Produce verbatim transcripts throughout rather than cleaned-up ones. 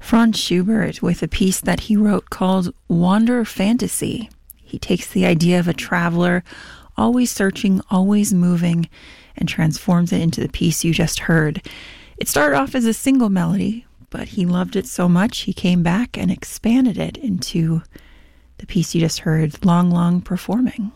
Franz Schubert with a piece that he wrote called Wander Fantasy. He takes the idea of a traveler, always searching, always moving, and transforms it into the piece you just heard. It started off as a single melody, but he loved it so much he came back and expanded it into the piece you just heard, Long Long Performing.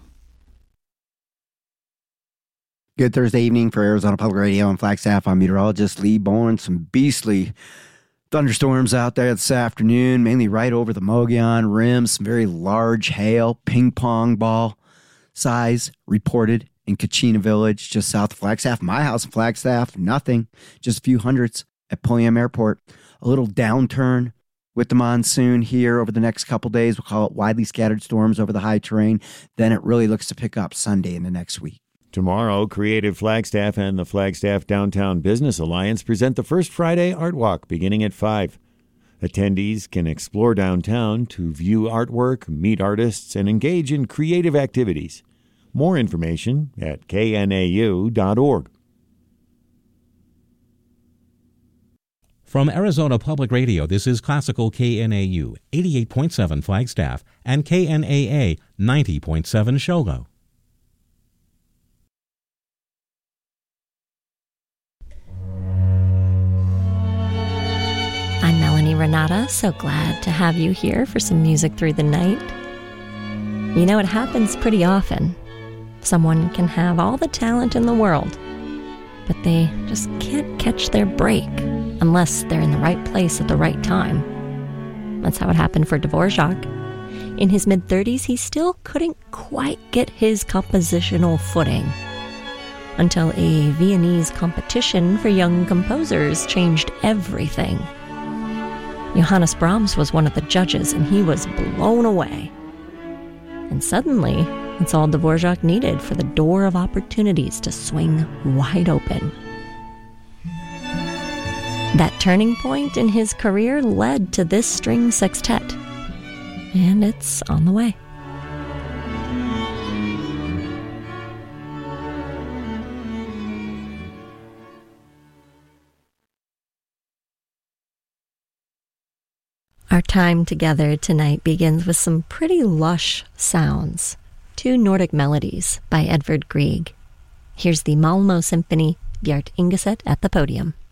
Good Thursday evening for Arizona Public Radio and Flagstaff. I'm meteorologist Lee Bourne. Some beastly thunderstorms out there this afternoon, mainly right over the Mogollon Rim. Some very large hail, ping pong ball size reported in Kachina Village, just south of Flagstaff. My house in Flagstaff, nothing. Just a few hundreds at Pulliam Airport. A little downturn with the monsoon here over the next couple days. We'll call it widely scattered storms over the high terrain. Then it really looks to pick up Sunday in the next week. Tomorrow, Creative Flagstaff and the Flagstaff Downtown Business Alliance present the first Friday Art Walk beginning at five. Attendees can explore downtown to view artwork, meet artists, and engage in creative activities. More information at K N A U dot org. From Arizona Public Radio, this is Classical K N A U, eighty-eight point seven Flagstaff, and K N A A, ninety point seven Shogo. I'm Melanie Renata, so glad to have you here for some music through the night. You know, it happens pretty often. Someone can have all the talent in the world, but they just can't catch their break unless they're in the right place at the right time. That's how it happened for Dvorak. In his mid-thirties, he still couldn't quite get his compositional footing until a Viennese competition for young composers changed everything. Johannes Brahms was one of the judges, and he was blown away. And suddenly, it's all Dvorak needed for the door of opportunities to swing wide open. That turning point in his career led to this string sextet, and it's on the way. Our time together tonight begins with some pretty lush sounds. Two Nordic melodies by Edvard Grieg. Here's the Malmö Symphony, Bjart Ingeset at the podium.